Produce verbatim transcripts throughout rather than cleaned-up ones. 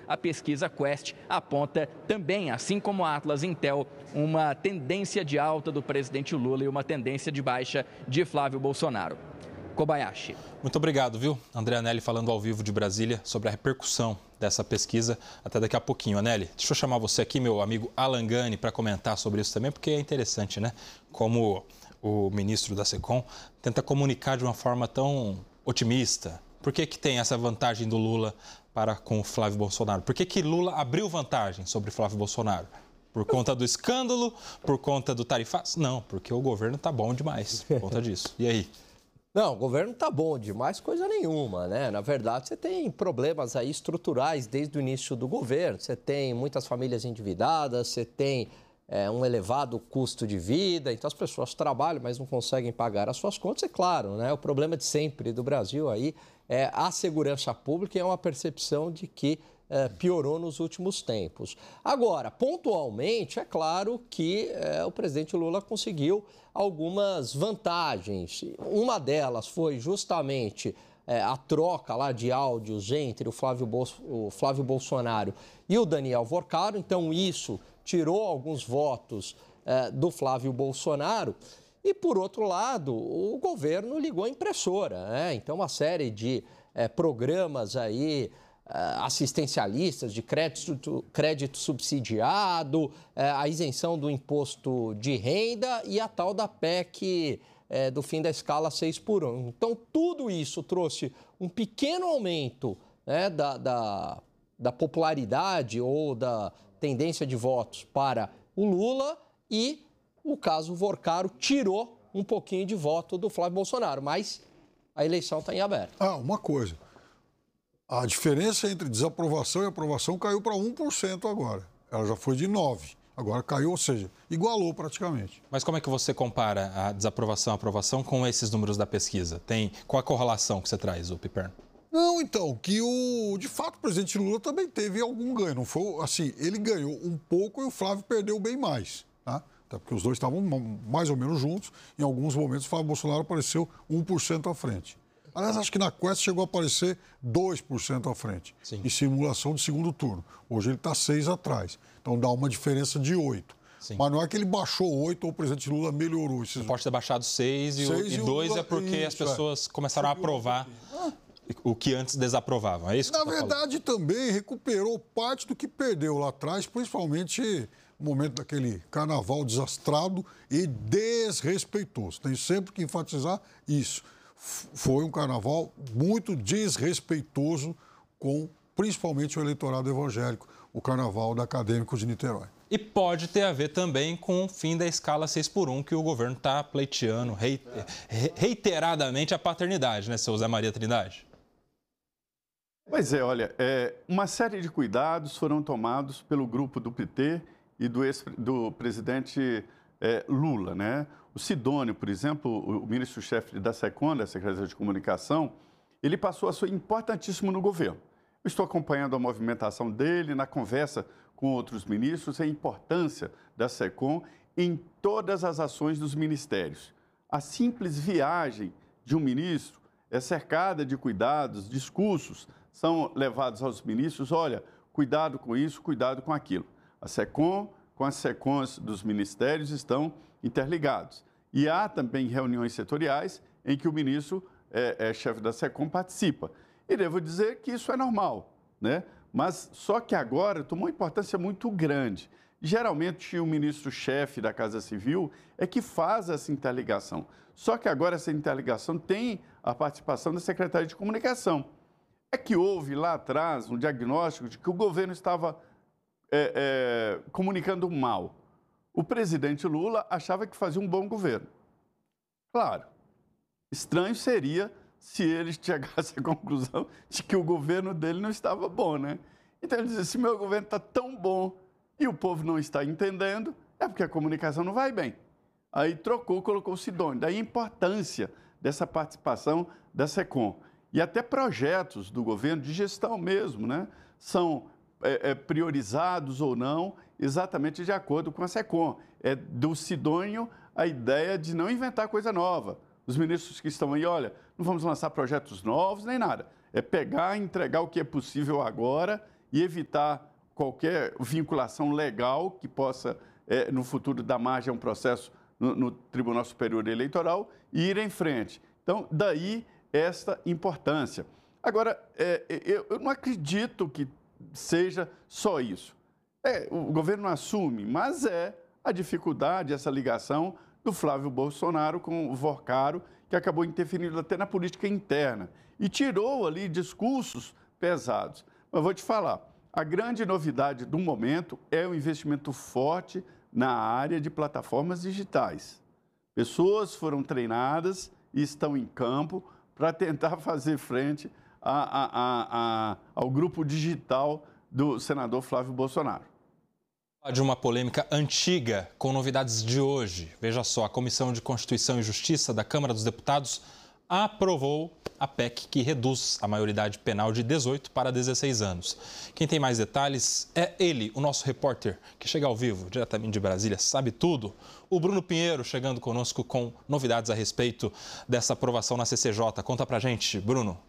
a pesquisa Quest aponta também, assim como a Atlas Intel, uma tendência de alta do presidente Lula e uma tendência de baixa de Flávio Bolsonaro. Kobayashi. Muito obrigado, viu? André Anelli falando ao vivo de Brasília sobre a repercussão dessa pesquisa. Até daqui a pouquinho. Anelli, deixa eu chamar você aqui, meu amigo Alan Gani, para comentar sobre isso também, porque é interessante, né? Como o ministro da SECOM tenta comunicar de uma forma tão otimista. Por que que tem essa vantagem do Lula para com o Flávio Bolsonaro? Por que que Lula abriu vantagem sobre Flávio Bolsonaro? Por conta do escândalo? Por conta do tarifaço? Não, porque o governo tá bom demais por conta disso. E aí? Não, o governo tá bom demais, coisa nenhuma, né? Na verdade, você tem problemas aí estruturais desde o início do governo. Você tem muitas famílias endividadas, você tem é, um elevado custo de vida, então as pessoas trabalham, mas não conseguem pagar as suas contas. É claro, né? O problema de sempre do Brasil aí é a segurança pública e é uma percepção de que é, piorou nos últimos tempos. Agora, pontualmente, é claro que é, o presidente Lula conseguiu algumas vantagens. Uma delas foi justamente é, a troca lá de áudios entre o Flávio, Bolso, o Flávio Bolsonaro e o Daniel Vorcaro. Então, isso tirou alguns votos é, do Flávio Bolsonaro. E, por outro lado, o governo ligou a impressora, né? Então, uma série de é, programas aí assistencialistas, de crédito, crédito subsidiado, a isenção do imposto de renda e a tal da P E C é, do fim da escala seis por um. Então, tudo isso trouxe um pequeno aumento, né, da, da, da popularidade ou da tendência de votos para o Lula e o caso Vorcaro tirou um pouquinho de voto do Flávio Bolsonaro, mas a eleição está em aberto. Ah, uma coisa. A diferença entre desaprovação e aprovação caiu para um por cento agora. Ela já foi de nove por cento. Agora caiu, ou seja, igualou praticamente. Mas como é que você compara a desaprovação e a aprovação com esses números da pesquisa? Tem, qual a correlação que você traz, o Piperno? Não, então, que o, de fato o presidente Lula também teve algum ganho. Não foi assim, ele ganhou um pouco e o Flávio perdeu bem mais, tá? Até porque os dois estavam mais ou menos juntos. Em alguns momentos o Flávio Bolsonaro apareceu um por cento à frente. Aliás, acho que na Quest chegou a aparecer dois por cento à frente, Sim. em simulação de segundo turno. Hoje ele está seis por cento atrás, então dá uma diferença de oito por cento. Sim. Mas não é que ele baixou oito ou o presidente Lula melhorou. Esses... Pode ter baixado seis e dois é porque Isso, as pessoas é. começaram a aprovar ah. o que antes desaprovavam. É isso que Na você tá verdade, falando? também recuperou parte do que perdeu lá atrás, principalmente no momento daquele carnaval desastrado e desrespeitoso. Tem sempre que enfatizar isso. Foi um carnaval muito desrespeitoso com, principalmente, o eleitorado evangélico, o carnaval da Acadêmicos de Niterói. E pode ter a ver também com o fim da escala seis por um, que o governo está pleiteando reiteradamente a paternidade, né, seu Zé Maria Trindade? Pois é, olha, é, uma série de cuidados foram tomados pelo grupo do P T e do, ex, do presidente é, Lula, né? O Sidônio, por exemplo, o ministro-chefe da SECOM, da Secretaria de Comunicação, ele passou a ser importantíssimo no governo. Eu estou acompanhando a movimentação dele na conversa com outros ministros, a importância da SECOM em todas as ações dos ministérios. A simples viagem de um ministro é cercada de cuidados, discursos são levados aos ministros, olha, cuidado com isso, cuidado com aquilo. A SECOM com as SECOMs dos ministérios estão interligados. E há também reuniões setoriais em que o ministro, é, é, chefe da SECOM, participa. E devo dizer que isso é normal, né? Mas só que agora tomou uma importância muito grande. Geralmente, o ministro-chefe da Casa Civil é que faz essa interligação. Só que agora essa interligação tem a participação da Secretaria de Comunicação. É que houve lá atrás um diagnóstico de que o governo estava é, é, comunicando mal. O presidente Lula achava que fazia um bom governo. Claro, estranho seria se ele chegasse à conclusão de que o governo dele não estava bom, né? Então ele dizia, se meu governo está tão bom e o povo não está entendendo, é porque a comunicação não vai bem. Aí trocou, colocou o Sidônio. Daí a importância dessa participação da SECOM. E até projetos do governo, de gestão mesmo, né? São é, é, priorizados ou não, exatamente de acordo com a SECOM. É do Sidônio a ideia de não inventar coisa nova. Os ministros que estão aí, olha, não vamos lançar projetos novos nem nada. É pegar e entregar o que é possível agora e evitar qualquer vinculação legal que possa, é, no futuro, dar margem a um processo no, no Tribunal Superior Eleitoral e ir em frente. Então, daí esta importância. Agora, é, eu, eu não acredito que seja só isso. É, o governo assume, mas é a dificuldade, essa ligação do Flávio Bolsonaro com o Vorcaro, que acabou interferindo até na política interna e tirou ali discursos pesados. Mas vou te falar, a grande novidade do momento é o investimento forte na área de plataformas digitais. Pessoas foram treinadas e estão em campo para tentar fazer frente a, a, a, a, ao grupo digital do senador Flávio Bolsonaro. De uma polêmica antiga com novidades de hoje. Veja só, a Comissão de Constituição e Justiça da Câmara dos Deputados aprovou a P E C que reduz a maioridade penal de dezoito para dezesseis anos. Quem tem mais detalhes é ele, o nosso repórter, que chega ao vivo, diretamente de Brasília, sabe tudo. O Bruno Pinheiro chegando conosco com novidades a respeito dessa aprovação na C C J. Conta pra gente, Bruno.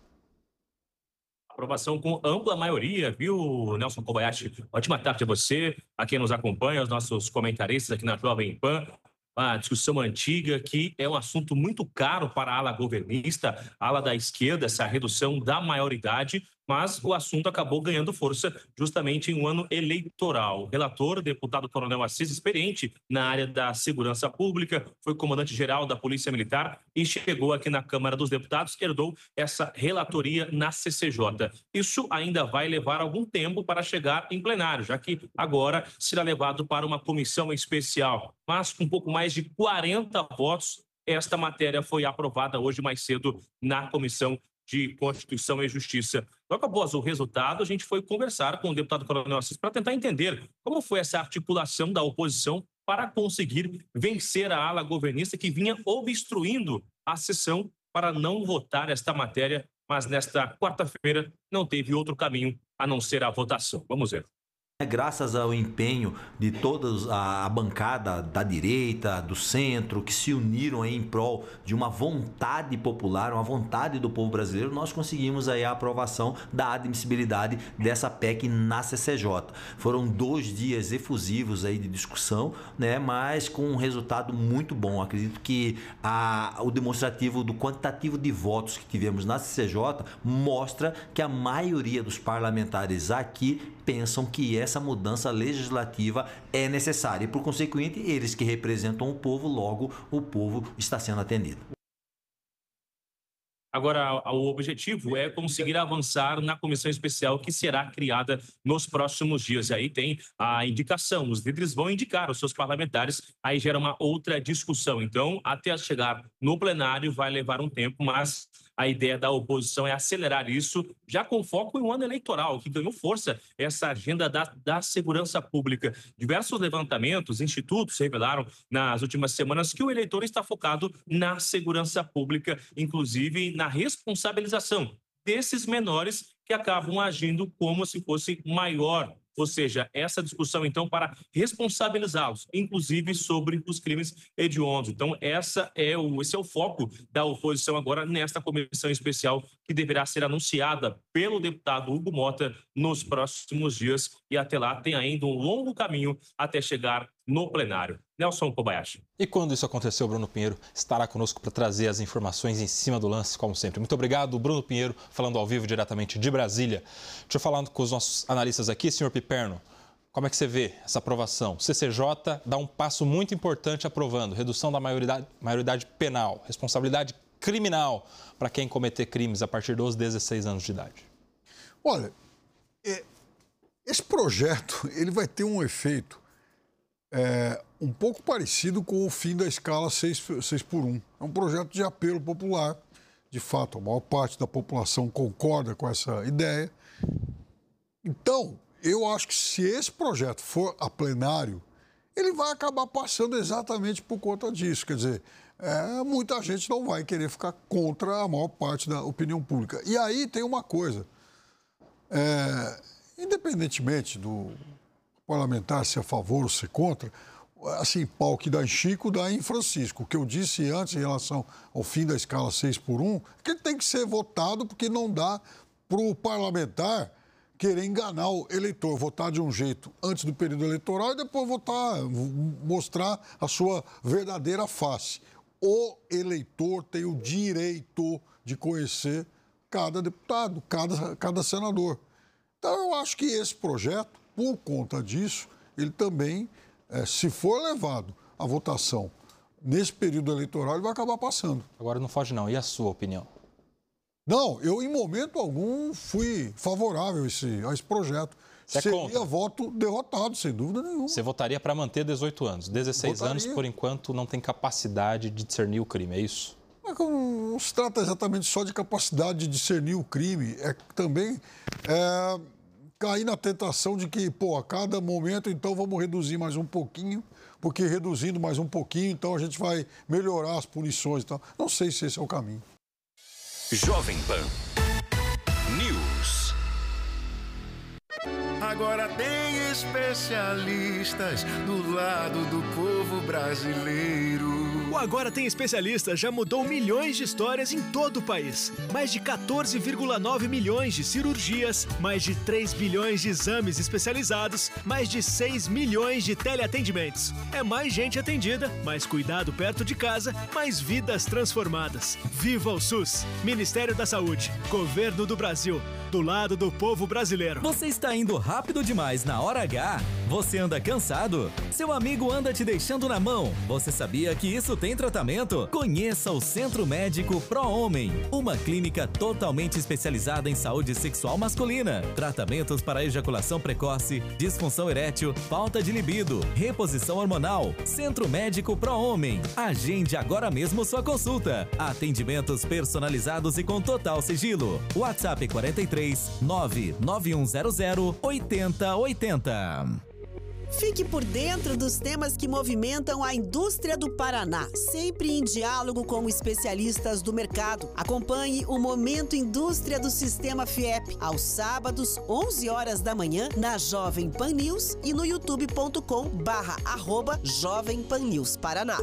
Aprovação com ampla maioria, viu, Nelson Kobayashi? Ótima tarde a você, a quem nos acompanha, aos nossos comentaristas aqui na Jovem Pan. Uma discussão antiga que é um assunto muito caro para a ala governista, a ala da esquerda, essa redução da maioridade, mas o assunto acabou ganhando força justamente em um ano eleitoral. O relator, deputado Coronel Assis, experiente na área da segurança pública, foi comandante-geral da Polícia Militar e chegou aqui na Câmara dos Deputados, herdou essa relatoria na C C J. Isso ainda vai levar algum tempo para chegar em plenário, já que agora será levado para uma comissão especial. Mas com um pouco mais de quarenta votos, esta matéria foi aprovada hoje mais cedo na Comissão de Constituição e Justiça. Logo após o resultado, a gente foi conversar com o deputado Coronel Assis para tentar entender como foi essa articulação da oposição para conseguir vencer a ala governista que vinha obstruindo a sessão para não votar esta matéria, mas nesta quarta-feira não teve outro caminho a não ser a votação. Vamos ver. Graças ao empenho de toda a bancada da direita, do centro, que se uniram aí em prol de uma vontade popular, uma vontade do povo brasileiro, nós conseguimos aí a aprovação da admissibilidade dessa P E C na C C J. Foram dois dias efusivos aí de discussão, né, mas com um resultado muito bom. Acredito que a, o demonstrativo do quantitativo de votos que tivemos na C C J mostra que a maioria dos parlamentares aqui pensam que essa mudança legislativa é necessária. E, por consequente, eles que representam o povo, logo o povo está sendo atendido. Agora, o objetivo é conseguir avançar na comissão especial que será criada nos próximos dias. E aí tem a indicação, os líderes vão indicar os seus parlamentares, aí gera uma outra discussão. Então, até chegar no plenário vai levar um tempo, mas a ideia da oposição é acelerar isso, já com foco em um ano eleitoral, que ganhou força essa agenda da, da segurança pública. Diversos levantamentos, institutos revelaram nas últimas semanas que o eleitor está focado na segurança pública, inclusive na responsabilização desses menores que acabam agindo como se fosse maior. Ou seja, essa discussão, então, para responsabilizá-los, inclusive sobre os crimes hediondos. Então, essa é o, esse é o foco da oposição agora nesta comissão especial que deverá ser anunciada pelo deputado Hugo Mota nos próximos dias. E até lá tem ainda um longo caminho até chegar no plenário. Nelson Kobayashi. E quando isso aconteceu, Bruno Pinheiro estará conosco para trazer as informações em cima do lance, como sempre. Muito obrigado, Bruno Pinheiro, falando ao vivo diretamente de Brasília. Deixa eu falar com os nossos analistas aqui, senhor Piperno. Como é que você vê essa aprovação? C C J dá um passo muito importante aprovando redução da maioridade, maioridade penal, responsabilidade criminal para quem cometer crimes a partir dos dezesseis anos de idade. Olha, é, esse projeto ele vai ter um efeito É, um pouco parecido com o fim da escala seis por um. É um projeto de apelo popular. De fato, a maior parte da população concorda com essa ideia. Então, eu acho que se esse projeto for a plenário, ele vai acabar passando exatamente por conta disso. Quer dizer, é, muita gente não vai querer ficar contra a maior parte da opinião pública. E aí tem uma coisa. É, independentemente do parlamentar se a favor ou se contra, assim, pau que dá em Chico, dá em Francisco. O que eu disse antes em relação ao fim da escala seis por um, é que ele tem que ser votado porque não dá para o parlamentar querer enganar o eleitor, votar de um jeito antes do período eleitoral e depois votar, mostrar a sua verdadeira face. O eleitor tem o direito de conhecer cada deputado, cada, cada senador. Então, eu acho que esse projeto, por conta disso, ele também, é, se for levado à votação nesse período eleitoral, ele vai acabar passando. Agora, não foge não. E a sua opinião? Não, eu em momento algum fui favorável a esse, a esse projeto. Você Seria contra? Voto derrotado, sem dúvida nenhuma. Você votaria para manter dezoito anos. dezesseis Votaria. anos, por enquanto, não tem capacidade de discernir o crime, é isso? Não se trata exatamente só de capacidade de discernir o crime, é também é, cair na tentação de que, pô, a cada momento, então, vamos reduzir mais um pouquinho, porque reduzindo mais um pouquinho, então a gente vai melhorar as punições e tal. Não sei se esse é o caminho. Jovem Pan News. Agora tem especialistas do lado do povo brasileiro. O Agora Tem Especialistas já mudou milhões de histórias em todo o país. Mais de quatorze vírgula nove milhões de cirurgias, mais de três bilhões de exames especializados, mais de seis milhões de teleatendimentos. É mais gente atendida, mais cuidado perto de casa, mais vidas transformadas. Viva o SUS! Ministério da Saúde, Governo do Brasil, do lado do povo brasileiro. Você está indo rápido demais na hora H? Você anda cansado? Seu amigo anda te deixando na mão? Você sabia que isso tem tratamento? Conheça o Centro Médico Pro Homem, uma clínica totalmente especializada em saúde sexual masculina. Tratamentos para ejaculação precoce, disfunção erétil, falta de libido, reposição hormonal. Centro Médico Pro Homem. Agende agora mesmo sua consulta. Atendimentos personalizados e com total sigilo. WhatsApp quarenta e três, nove nove um zero zero, oito zero oito zero. Fique por dentro dos temas que movimentam a indústria do Paraná, sempre em diálogo com especialistas do mercado. Acompanhe o Momento Indústria do Sistema FIEP, aos sábados, onze horas da manhã, na Jovem Pan News e no youtube ponto com barra arroba Jovem Pan News Paraná.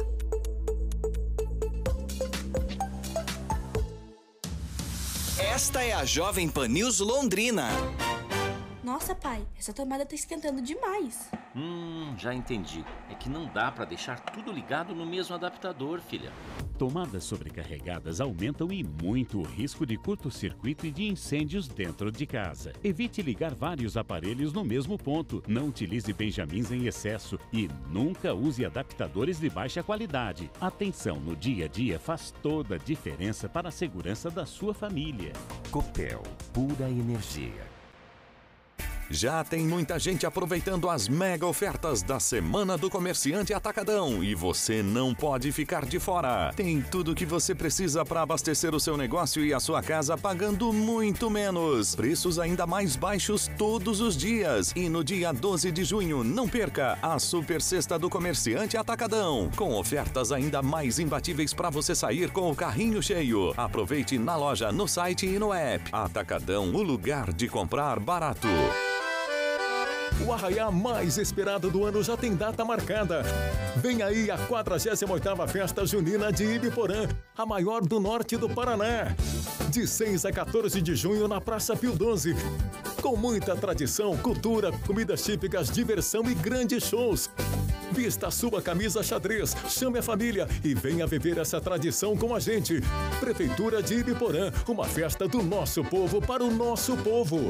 Esta é a Jovem Pan News Londrina. Nossa, pai, essa tomada tá esquentando demais. Hum, já entendi. É que não dá pra deixar tudo ligado no mesmo adaptador, filha. Tomadas sobrecarregadas aumentam e muito o risco de curto-circuito e de incêndios dentro de casa. Evite ligar vários aparelhos no mesmo ponto. Não utilize benjamins em excesso e nunca use adaptadores de baixa qualidade. Atenção no dia a dia faz toda a diferença para a segurança da sua família. Copel, pura energia. Já tem muita gente aproveitando as mega ofertas da Semana do Comerciante Atacadão e você não pode ficar de fora. Tem tudo o que você precisa para abastecer o seu negócio e a sua casa pagando muito menos. Preços ainda mais baixos todos os dias. E no dia doze de junho, não perca a Super Sexta do Comerciante Atacadão, com ofertas ainda mais imbatíveis para você sair com o carrinho cheio. Aproveite na loja, no site e no app. Atacadão, o lugar de comprar barato. O arraiá mais esperado do ano já tem data marcada. Vem aí a quadragésima oitava Festa Junina de Ibiporã, a maior do norte do Paraná. De seis a quatorze de junho na Praça Pio doze. Com muita tradição, cultura, comidas típicas, diversão e grandes shows. Vista a sua camisa xadrez, chame a família e venha viver essa tradição com a gente. Prefeitura de Ibiporã, uma festa do nosso povo para o nosso povo.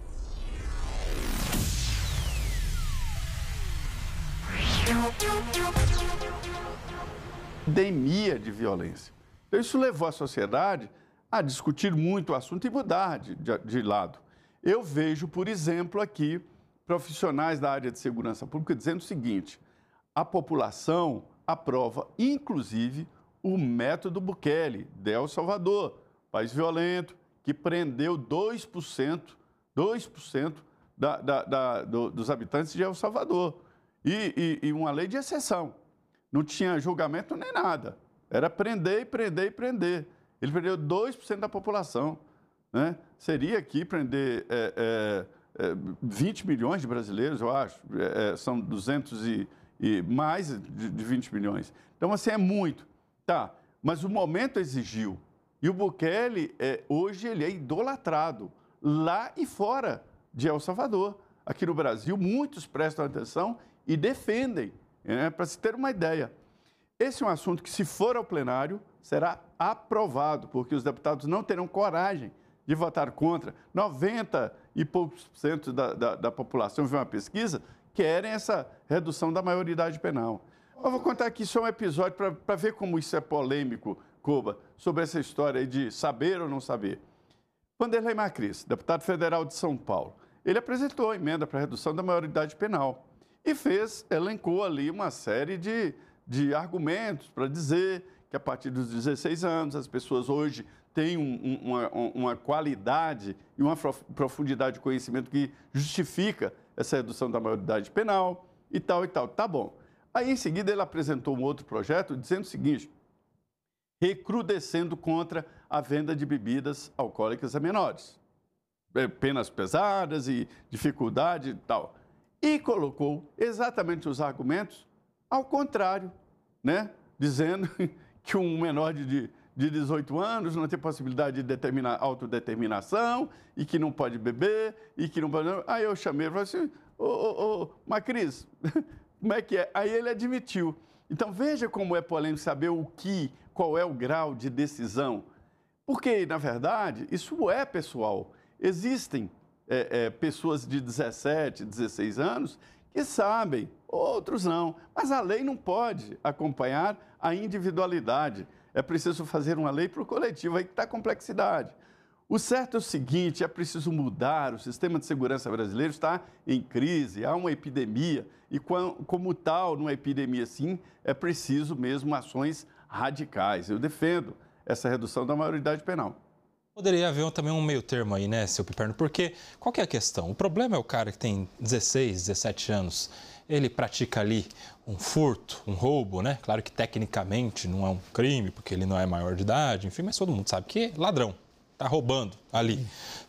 Epidemia de violência. Então, isso levou a sociedade a discutir muito o assunto e mudar de, de, de lado. Eu vejo, por exemplo, aqui, profissionais da área de segurança pública dizendo o seguinte: a população aprova, inclusive, o método Bukele, de El Salvador, país violento, que prendeu dois por cento, dois por cento da, da, da, do, dos habitantes de El Salvador. E, e, e uma lei de exceção. Não tinha julgamento nem nada. Era prender, prender e prender. Ele prendeu dois por cento da população. Né? Seria aqui prender é, é, é, vinte milhões de brasileiros, eu acho. É, são duzentos e, e mais de, de vinte milhões. Então, assim, é muito. Tá, mas o momento exigiu. E o Bukele, é, hoje, ele é idolatrado, lá e fora de El Salvador. Aqui no Brasil, muitos prestam atenção e defendem, né, para se ter uma ideia. Esse é um assunto que, se for ao plenário, será aprovado, porque os deputados não terão coragem de votar contra. noventa e poucos por cento da, da, da população, viu uma pesquisa, querem essa redução da maioridade penal. Eu vou contar aqui só um episódio para ver como isso é polêmico, Koba, sobre essa história aí de saber ou não saber. Vanderlei Macris, deputado federal de São Paulo, ele apresentou a emenda para redução da maioridade penal e fez, elencou ali uma série de, de argumentos para dizer que a partir dos dezesseis anos as pessoas hoje têm um, um, uma, uma qualidade e uma profundidade de conhecimento que justifica essa redução da maioridade penal e tal e tal. Tá bom. Aí, em seguida, ele apresentou um outro projeto dizendo o seguinte: recrudescendo contra a venda de bebidas alcoólicas a menores. Penas pesadas e dificuldade e tal. E colocou exatamente os argumentos ao contrário, né? Dizendo que um menor de, de dezoito anos não tem possibilidade de determinar autodeterminação e que não pode beber e que não pode... Aí eu chamei e falei assim, ô, ô, ô, Macris, como é que é? Aí ele admitiu. Então veja como é polêmico saber o que, qual é o grau de decisão. Porque, na verdade, isso é pessoal. Existem é, é, pessoas de dezessete, dezesseis anos que sabem, outros não. Mas a lei não pode acompanhar a individualidade. É preciso fazer uma lei para o coletivo, aí que está a complexidade. O certo é o seguinte, é preciso mudar, o sistema de segurança brasileiro está em crise, há uma epidemia, e como tal, numa epidemia assim, é preciso mesmo ações radicais. Eu defendo essa redução da maioridade penal. Poderia haver também um meio termo aí, né, seu Piperno? Porque qual que é a questão? O problema é o cara que tem dezesseis, dezessete anos, ele pratica ali um furto, um roubo, né? Claro que tecnicamente não é um crime, porque ele não é maior de idade, enfim, mas todo mundo sabe que é ladrão, tá roubando ali.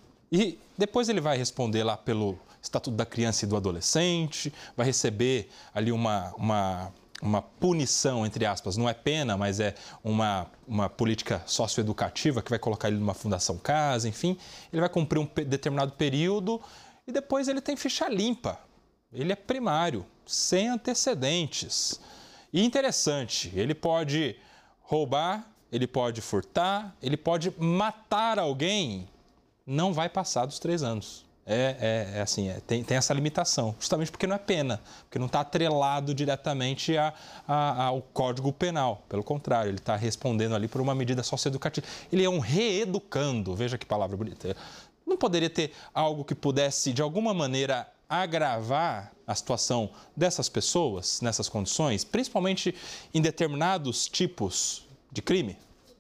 E depois ele vai responder lá pelo Estatuto da Criança e do Adolescente, vai receber ali uma... uma uma punição, entre aspas, não é pena, mas é uma, uma política socioeducativa que vai colocar ele numa fundação casa, enfim. Ele vai cumprir um determinado período e depois ele tem ficha limpa. Ele é primário, sem antecedentes. E interessante, ele pode roubar, ele pode furtar, ele pode matar alguém, não vai passar dos três anos. É, é, é assim, é, tem, tem essa limitação, justamente porque não é pena, porque não está atrelado diretamente a, a, ao Código Penal. Pelo contrário, ele está respondendo ali por uma medida socioeducativa. Ele é um reeducando, veja que palavra bonita. Não poderia ter algo que pudesse, de alguma maneira, agravar a situação dessas pessoas nessas condições, principalmente em determinados tipos de crime?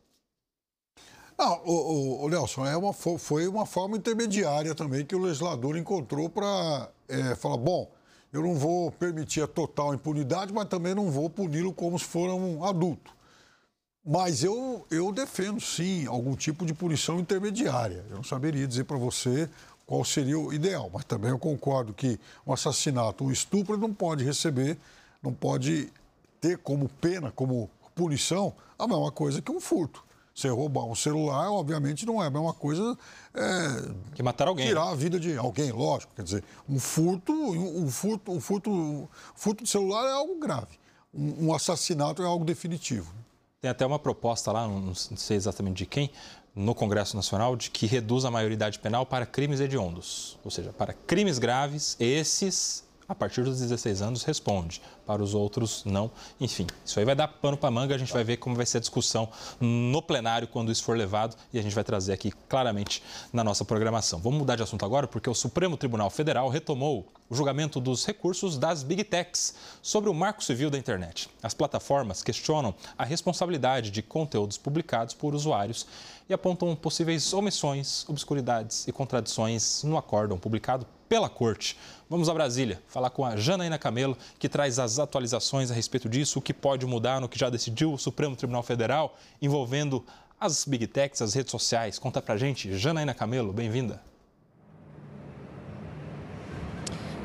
Não, o, o, o Nelson, é uma, foi uma forma intermediária também que o legislador encontrou para é, falar, bom, eu não vou permitir a total impunidade, mas também não vou puni-lo como se for um adulto. Mas eu, eu defendo, sim, algum tipo de punição intermediária. Eu não saberia dizer para você qual seria o ideal, mas também eu concordo que um assassinato, um estupro, ele não pode receber, não pode ter como pena, como punição, a mesma coisa que um furto. Você roubar um celular, obviamente, não é a mesma coisa... É, que matar alguém. Tirar a vida de alguém, lógico. Quer dizer, um furto, um furto, um furto, um furto de celular é algo grave. Um, um assassinato é algo definitivo. Tem até uma proposta lá, não sei exatamente de quem, no Congresso Nacional, de que reduz a maioridade penal para crimes hediondos. Ou seja, para crimes graves, esses... a partir dos dezesseis anos, responde. Para os outros, não. Enfim, isso aí vai dar pano para manga. A gente vai ver como vai ser a discussão no plenário quando isso for levado e a gente vai trazer aqui claramente na nossa programação. Vamos mudar de assunto agora porque o Supremo Tribunal Federal retomou o julgamento dos recursos das Big Techs sobre o Marco Civil da Internet. As plataformas questionam a responsabilidade de conteúdos publicados por usuários e apontam possíveis omissões, obscuridades e contradições no acórdão publicado pela Corte. Vamos a Brasília falar com a Janaína Camelo, que traz as atualizações a respeito disso, o que pode mudar no que já decidiu o Supremo Tribunal Federal, envolvendo as Big Techs, as redes sociais. Conta pra gente, Janaína Camelo, bem-vinda.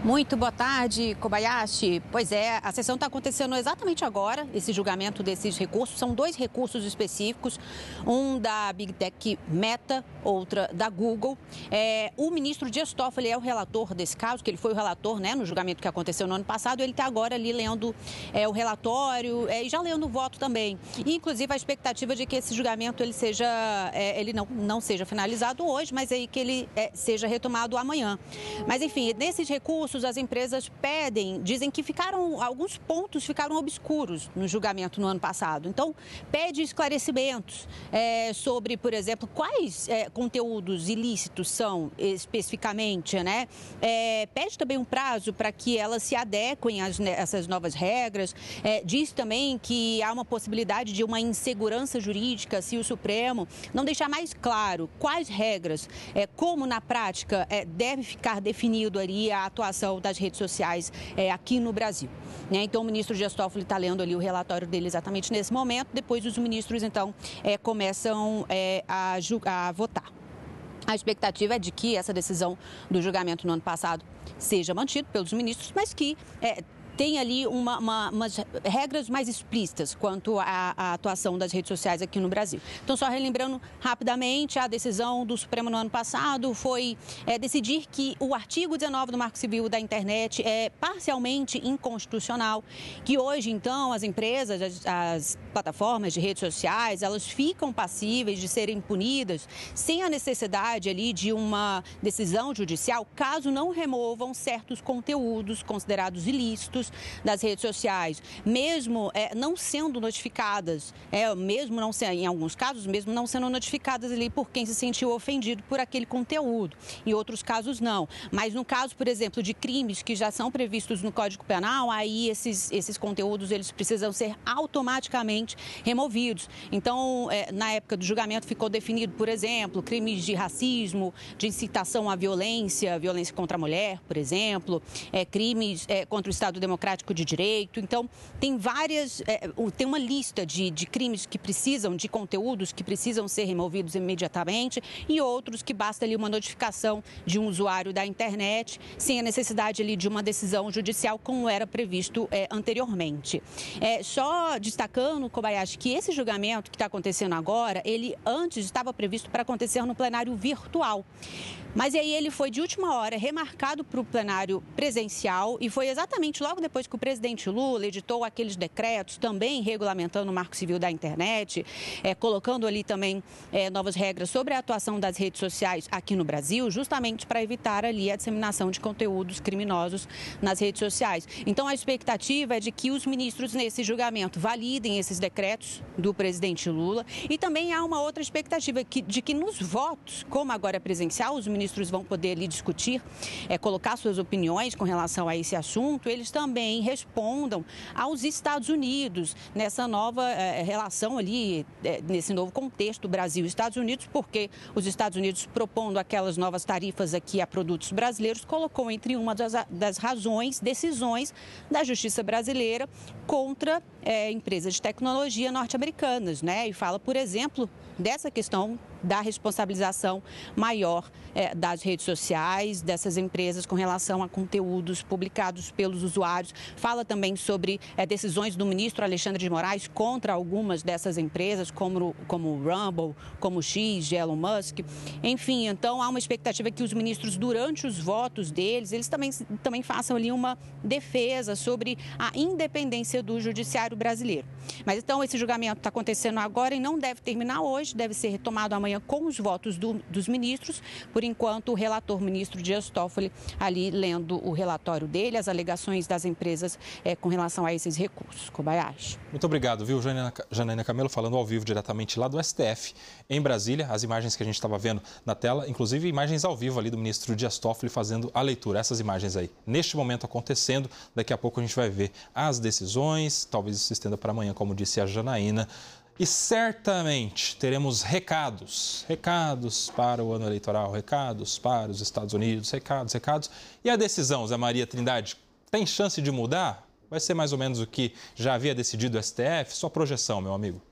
Muito boa tarde, Kobayashi. Pois é, a sessão está acontecendo exatamente agora, esse julgamento desses recursos. São dois recursos específicos, um da Big Tech Meta, outra da Google. É, o ministro Dias Toffoli é o relator desse caso, que ele foi o relator, né, no julgamento que aconteceu no ano passado. Ele está agora ali lendo é, o relatório é, e já lendo o voto também. E, inclusive, a expectativa de que esse julgamento ele seja, é, ele não, não seja finalizado hoje, mas aí que ele é, seja retomado amanhã. Mas, enfim, nesses recursos, as empresas pedem, dizem que ficaram, alguns pontos ficaram obscuros no julgamento no ano passado. Então, pede esclarecimentos é, sobre, por exemplo, quais é, conteúdos ilícitos são especificamente, né? É, pede também um prazo para que elas se adequem a essas novas regras. É, diz também que há uma possibilidade de uma insegurança jurídica se o Supremo não deixar mais claro quais regras, é, como na prática é, deve ficar definido ali a atuação das redes sociais é, aqui no Brasil. Né? Então, o ministro Dias Toffoli está lendo ali o relatório dele exatamente nesse momento. Depois, os ministros, então, é, começam é, a, a votar. A expectativa é de que essa decisão do julgamento no ano passado seja mantida pelos ministros, mas que é, tem ali uma, uma, umas regras mais explícitas quanto à, à atuação das redes sociais aqui no Brasil. Então, só relembrando rapidamente, a decisão do Supremo no ano passado foi é, decidir que o artigo dezenove do Marco Civil da Internet é parcialmente inconstitucional, que hoje, então, as empresas, as, as plataformas de redes sociais, elas ficam passíveis de serem punidas sem a necessidade ali de uma decisão judicial, caso não removam certos conteúdos considerados ilícitos das redes sociais, mesmo é, não sendo notificadas, é, mesmo não sendo, em alguns casos, mesmo não sendo notificadas ali por quem se sentiu ofendido por aquele conteúdo. Em outros casos, não. Mas no caso, por exemplo, de crimes que já são previstos no Código Penal, aí esses, esses conteúdos eles precisam ser automaticamente removidos. Então, é, na época do julgamento ficou definido, por exemplo, crimes de racismo, de incitação à violência, violência contra a mulher, por exemplo, é, crimes é, contra o Estado Democrático de Direito. Então, tem várias, é, tem uma lista de, de crimes que precisam, de conteúdos que precisam ser removidos imediatamente e outros que basta ali uma notificação de um usuário da internet sem a necessidade ali de uma decisão judicial como era previsto é, anteriormente. É, só destacando, Kobayashi, que esse julgamento que está acontecendo agora, ele antes estava previsto para acontecer no plenário virtual. Mas aí ele foi de última hora remarcado para o plenário presencial e foi exatamente logo depois que o presidente Lula editou aqueles decretos também regulamentando o Marco Civil da Internet, é, colocando ali também é, novas regras sobre a atuação das redes sociais aqui no Brasil, justamente para evitar ali a disseminação de conteúdos criminosos nas redes sociais. Então, a expectativa é de que os ministros nesse julgamento validem esses decretos do presidente Lula e também há uma outra expectativa que, de que nos votos, como agora é presencial, os ministros ministros vão poder ali discutir, é, colocar suas opiniões com relação a esse assunto, eles também respondam aos Estados Unidos nessa nova é, relação ali, é, nesse novo contexto Brasil-Estados Unidos, porque os Estados Unidos propondo aquelas novas tarifas aqui a produtos brasileiros, colocou entre uma das, das razões, decisões da Justiça brasileira contra é, empresas de tecnologia norte-americanas, né? E fala, por exemplo, dessa questão da responsabilização maior é, das redes sociais, dessas empresas com relação a conteúdos publicados pelos usuários. Fala também sobre é, decisões do ministro Alexandre de Moraes contra algumas dessas empresas, como, como o Rumble, como o X de Elon Musk. Enfim, então há uma expectativa que os ministros, durante os votos deles, eles também, também façam ali uma defesa sobre a independência do judiciário brasileiro. Mas então esse julgamento está acontecendo agora e não deve terminar hoje, deve ser retomado amanhã com os votos do, dos ministros. Por enquanto, o relator, ministro Dias Toffoli, ali lendo o relatório dele, as alegações das empresas é, com relação a esses recursos. Kobayashi. Muito obrigado, viu, Janaína, Janaína Camelo, falando ao vivo diretamente lá do S T F, em Brasília. As imagens que a gente estava vendo na tela, inclusive imagens ao vivo ali do ministro Dias Toffoli fazendo a leitura. Essas imagens aí, neste momento acontecendo, daqui a pouco a gente vai ver as decisões, talvez isso se estenda para amanhã, como disse a Janaína. E certamente teremos recados, recados para o ano eleitoral, recados para os Estados Unidos, recados, recados. E a decisão, Zé Maria Trindade, tem chance de mudar? Vai ser mais ou menos o que já havia decidido o S T F? Sua projeção, meu amigo.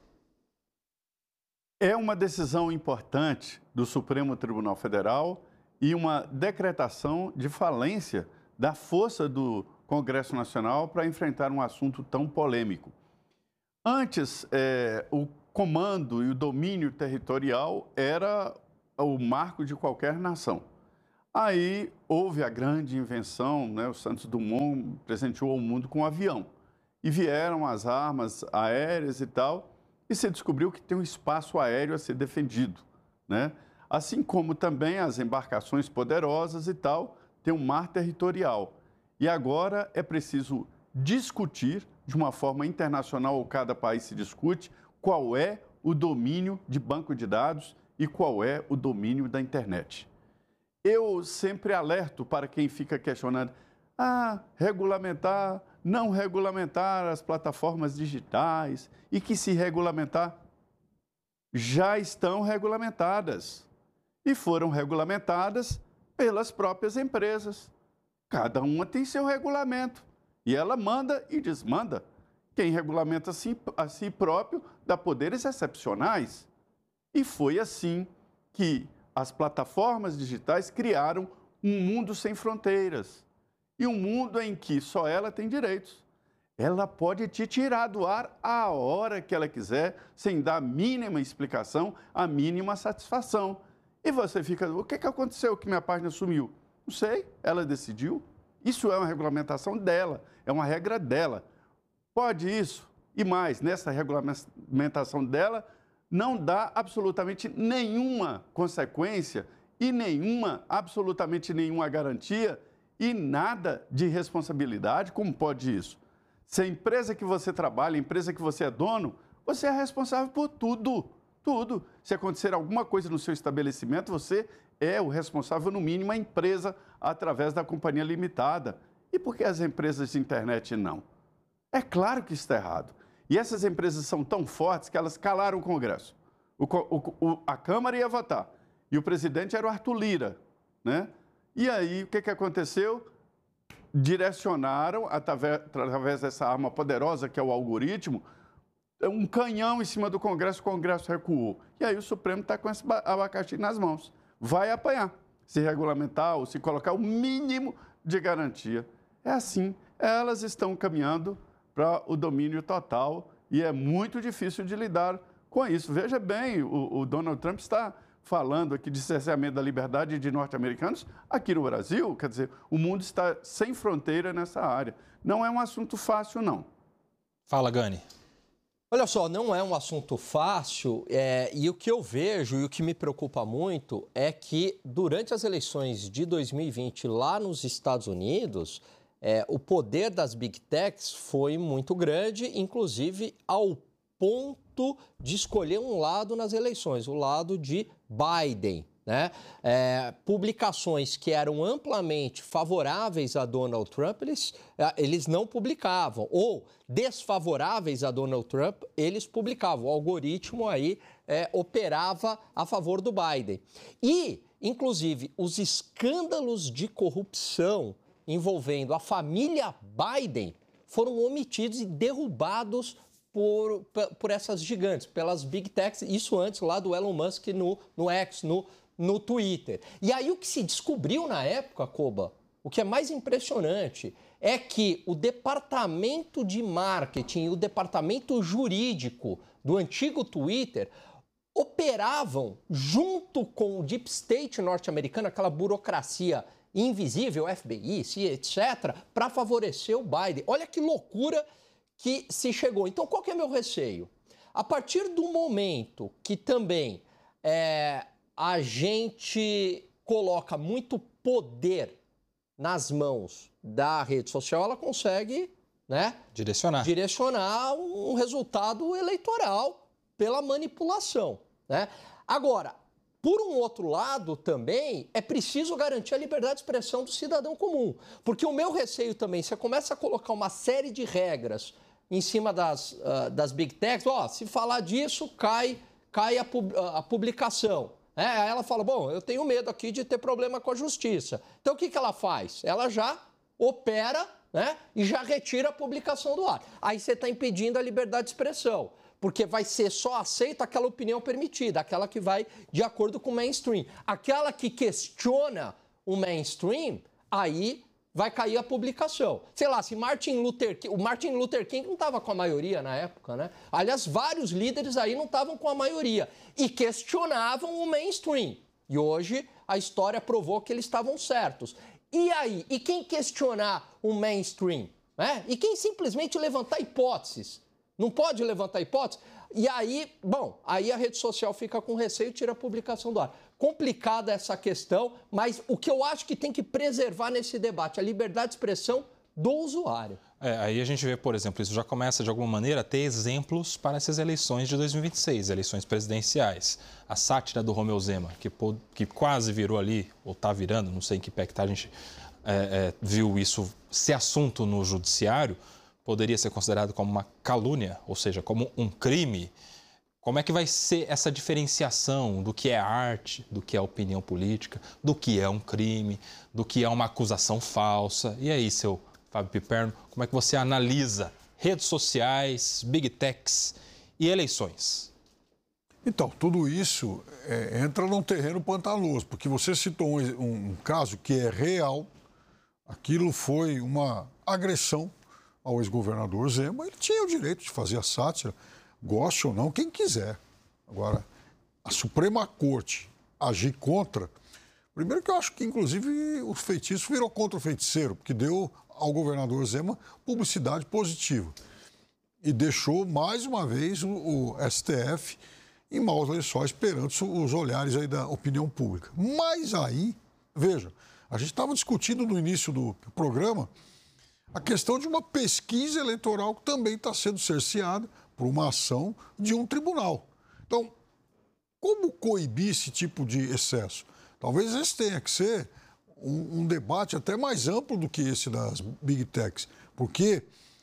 É uma decisão importante do Supremo Tribunal Federal e uma decretação de falência da força do Congresso Nacional para enfrentar um assunto tão polêmico. Antes, é, o comando e o domínio territorial era o marco de qualquer nação. Aí houve a grande invenção, né? O Santos Dumont presenteou o mundo com um avião. E vieram as armas aéreas e tal, e se descobriu que tem um espaço aéreo a ser defendido, né? Assim como também as embarcações poderosas e tal, tem um mar territorial. E agora é preciso discutir, de uma forma internacional, cada país se discute, qual é o domínio de banco de dados e qual é o domínio da internet. Eu sempre alerto para quem fica questionando, ah, regulamentar, não regulamentar as plataformas digitais e que se regulamentar, já estão regulamentadas e foram regulamentadas pelas próprias empresas. Cada uma tem seu regulamento e ela manda e desmanda. Quem regulamenta a si, a si próprio dá poderes excepcionais. E foi assim que as plataformas digitais criaram um mundo sem fronteiras. E um mundo em que só ela tem direitos. Ela pode te tirar do ar a hora que ela quiser, sem dar a mínima explicação, a mínima satisfação. E você fica, o que, que aconteceu que minha página sumiu? Não sei, ela decidiu. Isso é uma regulamentação dela, é uma regra dela. Pode isso e mais, nessa regulamentação dela, não dá absolutamente nenhuma consequência e nenhuma, absolutamente nenhuma garantia e nada de responsabilidade. Como pode isso? Se a empresa que você trabalha, a empresa que você é dono, você é responsável por tudo, tudo. Se acontecer alguma coisa no seu estabelecimento, você é o responsável, no mínimo, a empresa, através da companhia limitada. E por que as empresas de internet não? É claro que isso está errado. E essas empresas são tão fortes que elas calaram o Congresso. O, o, o, a Câmara ia votar. E o presidente era o Arthur Lira, né? E aí, o que, que aconteceu? Direcionaram, através, através dessa arma poderosa, que é o algoritmo, um canhão em cima do Congresso, o Congresso recuou. E aí o Supremo está com esse abacaxi nas mãos. Vai apanhar, se regulamentar ou se colocar o mínimo de garantia. É assim, elas estão caminhando para o domínio total e é muito difícil de lidar com isso. Veja bem, o, o Donald Trump está falando aqui de cerceamento da liberdade de norte-americanos aqui no Brasil. Quer dizer, o mundo está sem fronteira nessa área. Não é um assunto fácil, não. Fala, Gani. Olha só, não é um assunto fácil é, e o que eu vejo e o que me preocupa muito é que durante as eleições de dois mil e vinte lá nos Estados Unidos, é, o poder das Big Techs foi muito grande, inclusive ao ponto de escolher um lado nas eleições, o lado de Biden, né? É, publicações que eram amplamente favoráveis a Donald Trump, eles, eles não publicavam, ou desfavoráveis a Donald Trump, eles publicavam. O algoritmo aí é, operava a favor do Biden. E, inclusive, os escândalos de corrupção envolvendo a família Biden foram omitidos e derrubados por, por essas gigantes, pelas Big Techs, isso antes lá do Elon Musk no, no X, no, no Twitter. E aí o que se descobriu na época, Koba, o que é mais impressionante é que o departamento de marketing e o departamento jurídico do antigo Twitter operavam junto com o Deep State norte-americano, aquela burocracia invisível, F B I, C I A, etcétera, para favorecer o Biden. Olha que loucura que se chegou. Então, qual que é meu receio? A partir do momento que também é, a gente coloca muito poder nas mãos da rede social, ela consegue, né, direcionar, direcionar um resultado eleitoral pela manipulação, né? Agora, por um outro lado, também, é preciso garantir a liberdade de expressão do cidadão comum. Porque o meu receio também, você começa a colocar uma série de regras em cima das, uh, das Big Techs, ó, se falar disso, cai, cai a, pub, a publicação. É, aí ela fala, bom, eu tenho medo aqui de ter problema com a justiça. Então, o que, que ela faz? Ela já opera, né, e já retira a publicação do ar. Aí você está impedindo a liberdade de expressão, porque vai ser só aceita aquela opinião permitida, aquela que vai de acordo com o mainstream. Aquela que questiona o mainstream, aí vai cair a publicação. Sei lá, se Martin Luther King... O Martin Luther King não estava com a maioria na época, né? Aliás, vários líderes aí não estavam com a maioria e questionavam o mainstream. E hoje a história provou que eles estavam certos. E aí? E quem questionar o mainstream? Né? E quem simplesmente levantar hipóteses? Não pode levantar hipóteses? E aí, bom, aí a rede social fica com receio e tira a publicação do ar. Complicada essa questão, mas o que eu acho que tem que preservar nesse debate é a liberdade de expressão do usuário. É, aí a gente vê, por exemplo, isso já começa de alguma maneira a ter exemplos para essas eleições de dois mil e vinte e seis, eleições presidenciais. A sátira do Romeu Zema, que, que quase virou ali, ou está virando, não sei em que pé que tá, a gente é, é, viu isso ser assunto no judiciário, poderia ser considerado como uma calúnia, ou seja, como um crime. Como é que vai ser essa diferenciação do que é arte, do que é opinião política, do que é um crime, do que é uma acusação falsa? E aí, seu Fábio Piperno, como é que você analisa redes sociais, big techs e eleições? Então, tudo isso é, entra num terreno pantanoso, porque você citou um, um caso que é real, aquilo foi uma agressão ao ex-governador Zema, ele tinha o direito de fazer a sátira, goste ou não, quem quiser. Agora, a Suprema Corte agir contra... Primeiro que eu acho que, inclusive, o feitiço virou contra o feiticeiro, porque deu ao governador Zema publicidade positiva. E deixou, mais uma vez, o, o S T F em maus lençóis perante os olhares aí da opinião pública. Mas aí, veja, a gente estava discutindo no início do programa a questão de uma pesquisa eleitoral que também está sendo cerceada por uma ação de um tribunal. Então, como coibir esse tipo de excesso? Talvez esse tenha que ser um, um debate até mais amplo do que esse das Big Techs, porque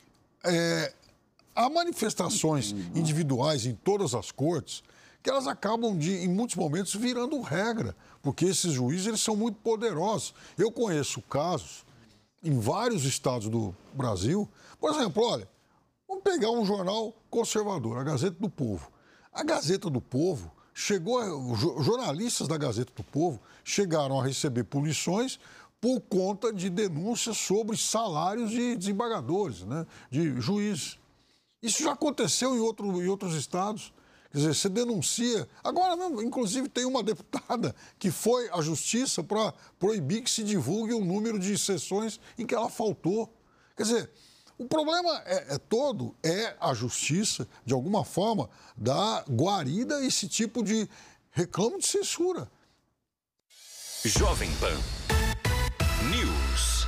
é, há manifestações individuais em todas as cortes que elas acabam, de, em muitos momentos, virando regra, porque esses juízes eles são muito poderosos. Eu conheço casos em vários estados do Brasil. Por exemplo, olha, vamos pegar um jornal conservador, a Gazeta do Povo. A Gazeta do Povo chegou, a, jornalistas da Gazeta do Povo chegaram a receber punições por conta de denúncias sobre salários de desembargadores, né, de juízes. Isso já aconteceu em, outro, em outros estados. Quer dizer, você denuncia... Agora mesmo, inclusive, tem uma deputada que foi à justiça para proibir que se divulgue o número de sessões em que ela faltou. Quer dizer, o problema é, é todo, é a justiça, de alguma forma, dar guarida a esse tipo de reclamo de censura. Jovem Pan News.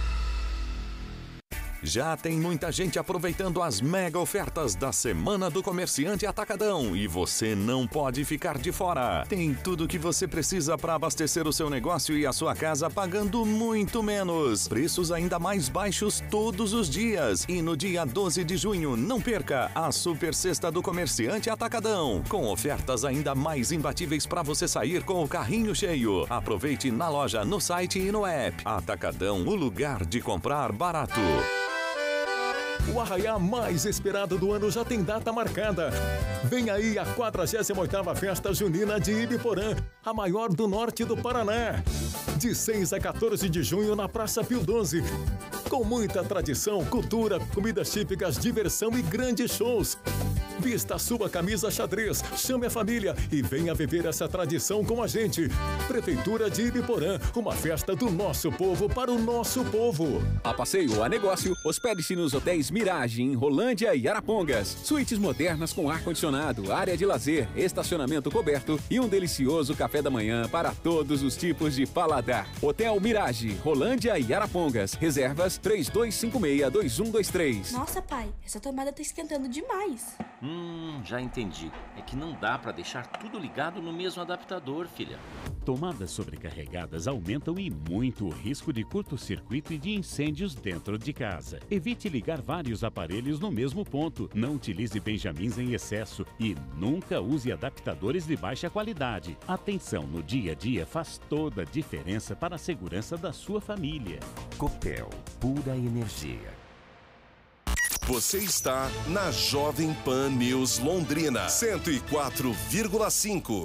Já tem muita gente aproveitando as mega ofertas da Semana do Comerciante Atacadão e você não pode ficar de fora. Tem tudo o que você precisa para abastecer o seu negócio e a sua casa pagando muito menos. Preços ainda mais baixos todos os dias. E no dia doze de junho, não perca a Super Sexta do Comerciante Atacadão, com ofertas ainda mais imbatíveis para você sair com o carrinho cheio. Aproveite na loja, no site e no app. Atacadão, o lugar de comprar barato. O arraiá mais esperado do ano já tem data marcada. Vem aí a quadragésima oitava Festa Junina de Ibiporã, a maior do norte do Paraná. De seis a quatorze de junho na Praça Pio doze. Com muita tradição, cultura, comidas típicas, diversão e grandes shows. Vista a sua camisa xadrez, chame a família e venha viver essa tradição com a gente. Prefeitura de Ibiporã, uma festa do nosso povo para o nosso povo. A passeio a negócio, hospede-se nos hotéis Mirage, em Rolândia e Arapongas. Suítes modernas com ar-condicionado, área de lazer, estacionamento coberto e um delicioso café da manhã para todos os tipos de paladar. Hotel Mirage, Rolândia e Arapongas. Reservas três dois cinco seis, dois um dois três. Nossa, pai, essa tomada tá esquentando demais. Hum, já entendi. É que não dá para deixar tudo ligado no mesmo adaptador, filha. Tomadas sobrecarregadas aumentam e muito o risco de curto-circuito e de incêndios dentro de casa. Evite ligar vários aparelhos no mesmo ponto. Não utilize benjamins em excesso e nunca use adaptadores de baixa qualidade. Atenção no dia a dia faz toda a diferença para a segurança da sua família. Copel, pura energia. Você está na Jovem Pan News Londrina, cento e quatro vírgula cinco.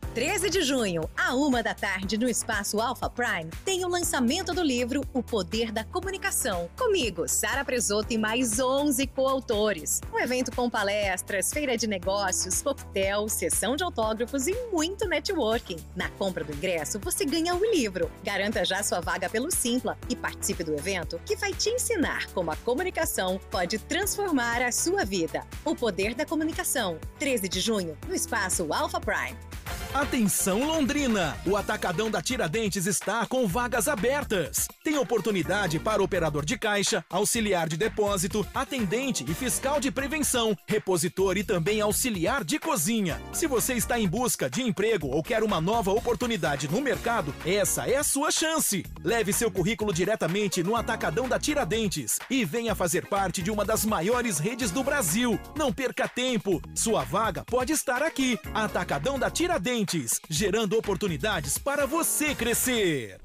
treze de junho, à uma da tarde, no Espaço Alpha Prime, tem o lançamento do livro O Poder da Comunicação. Comigo, Sara Presoto e mais onze coautores. Um evento com palestras, feira de negócios, coquetel, sessão de autógrafos e muito networking. Na compra do ingresso, você ganha o livro. Garanta já sua vaga pelo Simpla e participe do evento que vai te ensinar como a comunicação pode transformar a sua vida. O Poder da Comunicação, treze de junho, no Espaço Alpha Prime. Atenção Londrina! O Atacadão da Tiradentes está com vagas abertas. Tem oportunidade para operador de caixa, auxiliar de depósito, atendente e fiscal de prevenção, repositor e também auxiliar de cozinha. Se você está em busca de emprego ou quer uma nova oportunidade no mercado, essa é a sua chance. Leve seu currículo diretamente no Atacadão da Tiradentes e venha fazer parte de uma das maiores redes do Brasil. Não perca tempo, sua vaga pode estar aqui. Atacadão da Tiradentes, gerando oportunidades para você crescer.